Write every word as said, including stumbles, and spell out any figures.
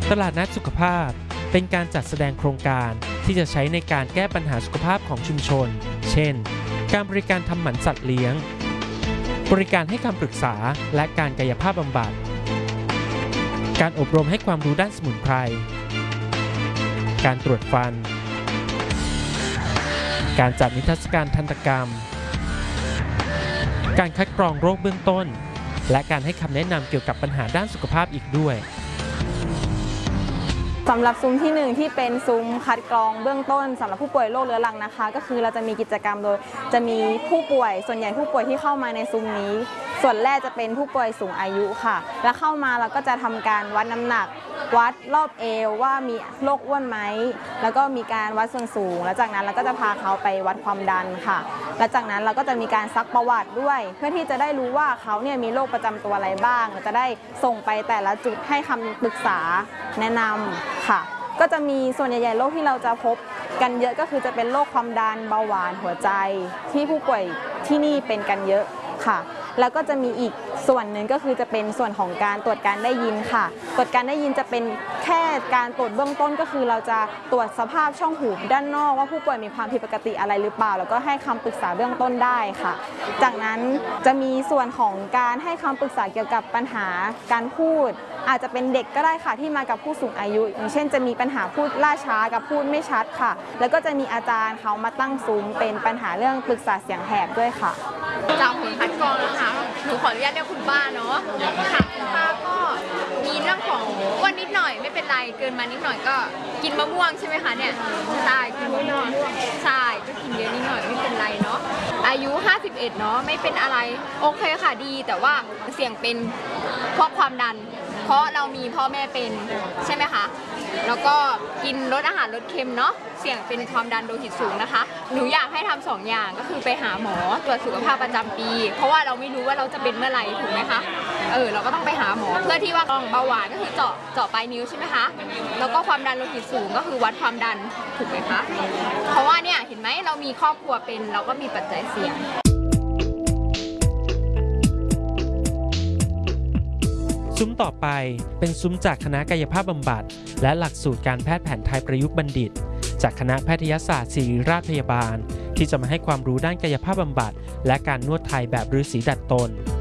ตลาดนัดสุขภาพเป็นการจัดแสดงโครงการที่จะใช้ในการแก้ปัญหาสุขภาพของชุมชนเช่นการบริการทำหมันสัตว์เลี้ยงบริการให้คำปรึกษาและการกายภาพบำบัดการอบรมให้ความรู้ด้านสมุนไพรการตรวจฟันการจัดนิทรรศการทันตกรรมการคัดกรองโรคเบื้องต้นและการให้คำแนะนำเกี่ยวกับปัญหาด้านสุขภาพอีกด้วยสำหรับซุ้มที่หนึ่งที่เป็นซุ้มคัดกรองเบื้องต้นสำหรับผู้ป่วยโรคเรื้อรังนะคะก็คือเราจะมีกิจกรรมโดยจะมีผู้ป่วยส่วนใหญ่ผู้ป่วยที่เข้ามาในซุ้มนี้ส่วนแรกจะเป็นผู้ป่วยสูงอายุค่ะแล้วเข้ามาเราก็จะทำการวัดน้ำหนักวัดรอบเอวว่ามีโรคอ้วนไหมแล้วก็มีการวัดส่วนสูงแล้วจากนั้นเราก็จะพาเขาไปวัดความดันค่ะและจากนั้นเราก็จะมีการซักประวัติด้วยเพื่อที่จะได้รู้ว่าเขาเนี่ยมีโรคประจำตัวอะไรบ้างเราจะได้ส่งไปแต่ละจุดให้คำปรึกษาแนะนำค่ะก็จะมีส่วนใหญ่ๆโรคที่เราจะพบกันเยอะก็คือจะเป็นโรคความดันเบาหวานหัวใจที่ผู้ป่วยที่นี่เป็นกันเยอะค่ะแล้วก็จะมีอีกส่วนหนึ่งก็คือจะเป็นส่วนของการตรวจการได้ยินค่ะตรวจการได้ยินจะเป็นแค่การตรวจเบื้องต้นก็คือเราจะตรวจสภาพช่องหูด้านนอกว่าผู้ป่วยมีความผิดปกติอะไรหรือเปล่าแล้วก็ให้คำปรึกษาเบื้องต้นได้ค่ะจากนั้นจะมีส่วนของการให้คำปรึกษาเกี่ยวกับปัญหาการพูดอาจจะเป็นเด็กก็ได้ค่ะที่มากับผู้สูงอายุอย่างเช่นจะมีปัญหาพูดล่าช้ากับพูดไม่ชัดค่ะแล้วก็จะมีอาจารย์เขามาตั้งซุ้มเป็นปัญหาเรื่องปรึกษาเสียงแหบด้วยค่ะจากผลคัดกรองนะคะหนูขออนุญาตเรียกคุณป้าเนาะค่ะคุณป้าก็มีเรื่องของอ้วนนิดหน่อยไม่เป็นไรเกินมานิดหน่อยก็กินมะม่วงใช่ไหมคะเนี่ยใช่กินมะม่วงใช่ก็กินเยอะนิดหน่อยไม่เป็นไรเนาะอายุห้าสิบเอ็ดเนาะไม่เป็นอะไรโอเคค่ะดีแต่ว่าเสี่ยงเป็นพวกความดันเพราะเรามีพ่อแม่เป็นใช่ไหมคะแล้วก็กินลดอาหารลดเค็มเนาะเสี่ยงเป็นความดันโลหิตสูงนะคะหนูอยากให้ทำสองอย่างก็คือไปหาหมอตรวจสุขภาพประจำปีเพราะว่าเราไม่รู้ว่าเราจะเป็นเมื่อไหร่ถูกไหมคะเออเราก็ต้องไปหาหมอเพื่อที่ว่าเบาหวานก็คือเจาะเจาะปลายนิ้วใช่ไหมคะแล้วก็ความดันโลหิตสูงก็คือวัดความดันถูกไหมคะเพราะว่าเนี่ยเห็นไหมเรามีครอบครัวเป็นเราก็มีปัจจัยเสี่ยงซุ้มต่อไปเป็นซุ้มจากคณะกายภาพบำบัดและหลักสูตรการแพทย์แผนไทยประยุกต์บัณฑิตจากคณะแพทยศาสตร์ศิริราชพยาบาลที่จะมาให้ความรู้ด้านกายภาพบำบัดและการนวดไทยแบบฤาษีดัดตน